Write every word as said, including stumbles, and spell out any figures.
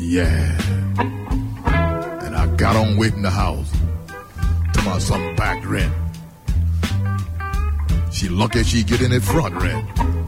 Yeah. And I got on waiting the house. To my some back rent. She lucky she get in it front rent.